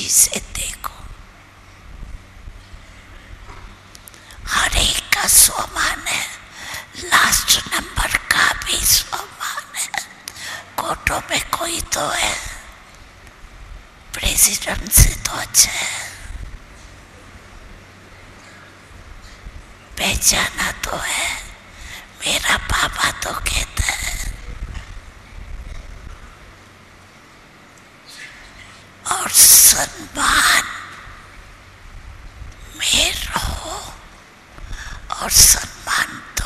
चीजें देखो, हर एक का स्वमान है, लास्ट नंबर का भी स्वमान है। कोर्टों में कोई तो है, प्रेसिडेंट से तो अच्छा है, पहचाना तो है, मेरा पापा तो कहता है। और सम्मान में रहो और सम्मान दो।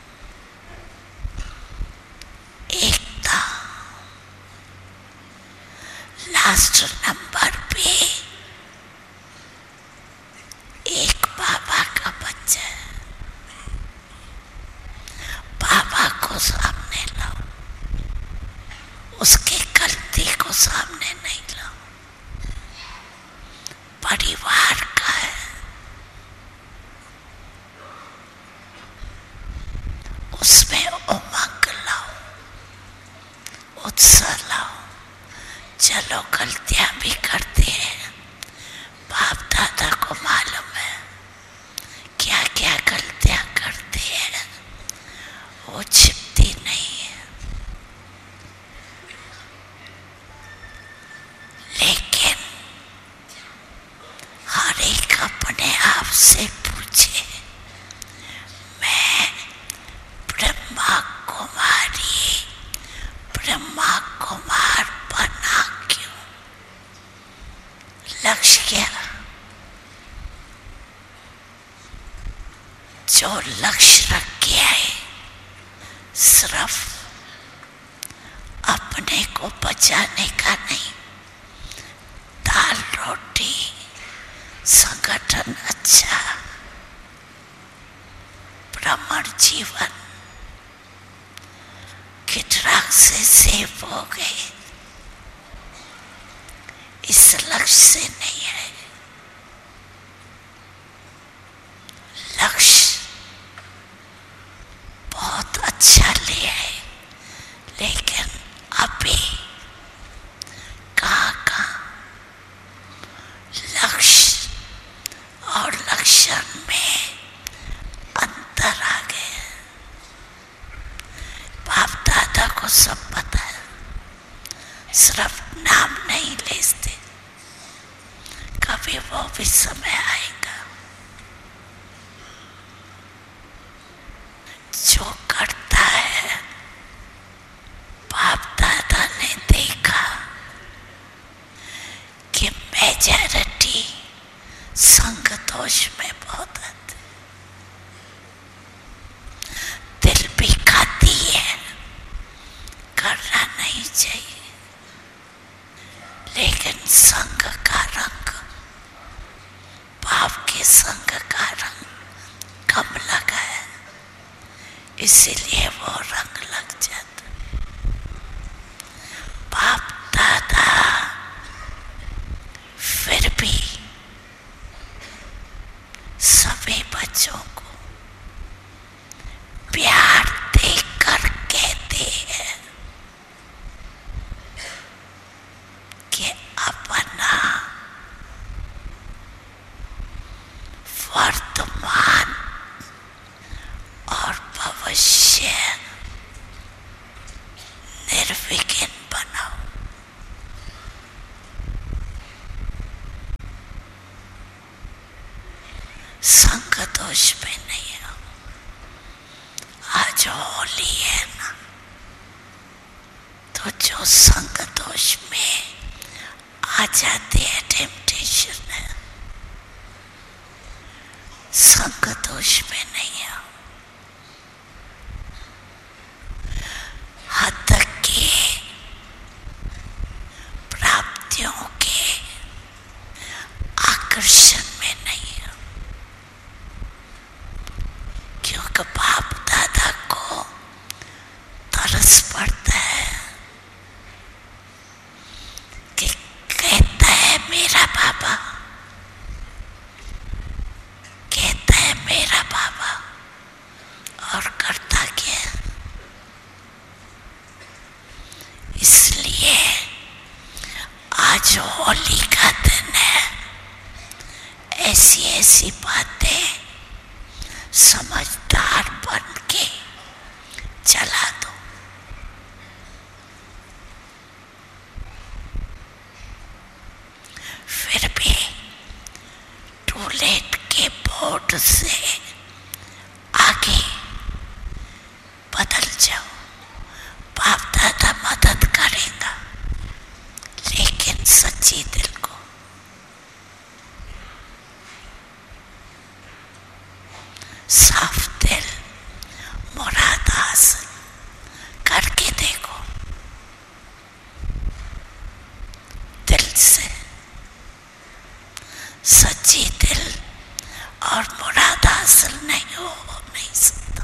एकता, लास्ट नंबर पे एक बाबा का बच्चा है, बाबा को सामने लाओ, उसके गलती को सामने नहीं लाओ। परिवार का है, उसमें उमंग लाओ, उत्साह लाओ। चलो गलतियां भी करते हैं, बाप दादा को मालूम है क्या क्या गलतियां करते हैं, वो छिपती नहीं है। लेकिन हर एक अपने आप से पूछे, मैं ब्रह्मा कुमार बना क्यों? लक्ष्य क्या? जो लक्ष्य रख के आए सिर्फ अपने को बचाने का नहीं, दाल रोटी, संगठन अच्छा, भ्रमण जीवन की ड्रग से सेव हो गए, इस लक्ष्य से नहीं है। लक्ष्य बहुत अच्छा ले है, लेकिन अभी कहाँ लक्ष्य और लक्षण में अंतर आ गया। बाप दादा को सब पता है, सिर्फ नाम नहीं लेते। कभी वो भी समय आएगा, जो करता है बाप दादा ने देखा कि मेजॉरिटी संग दोष में बहुत आते, दिल भी खाती है, करना नहीं चाहिए, लेकिन संग का रंग, बाप के संग का रंग कम लगा है, इसीलिए वो रंग लग जाता। बाप दादा फिर भी सभी बच्चों को प्यार देकर कहते हैं कि अपना वर्तमान और भविष्य निर्विघ्न बनाओ। संग दोष में नहीं हो। आज होली है ना, तो जो संग दोष में आ जाते हैं, टेम्पटेशन है, संग दोष में नहीं हो। हद के प्राप्तियों के आकर्षण में नहीं हो, क्योंकि बाप दादा को तरस पड़ता है कि कहता है मेरा बाबा, कहता है मेरा बाबा, और करता क्या? इसलिए आज होली का दिन है, ऐसी ऐसी बातें समझदार बन के चला दो। फिर भी टूलेट के बोर्ड से आगे बदल जाओ, बाप दादा मदद करेगा, लेकिन सच्ची दिल को। साफ दिल, मुराद हासिल करके देखो, दिल से। सच्ची दिल और मुराद हासिल नहीं हो नहीं सकता।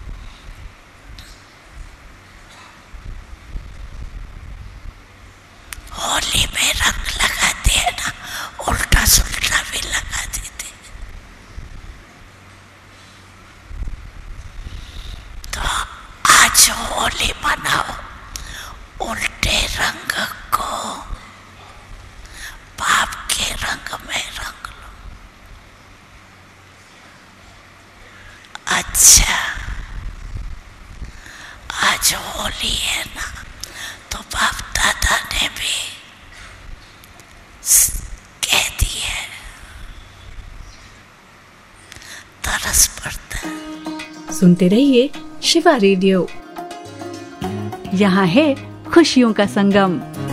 होली में रंग लगाते हैं ना, उल्टा सुल्टा भी लगा देते। तो आज होली मनाओ, उल्टे रंग को पाप के रंग में रंग लो। अच्छा, आज होली है ना, तो बाप दादा ने भी कह दिया, तरस पड़ता है। सुनते रहिए शिवा रेडियो, यहाँ है खुशियों का संगम।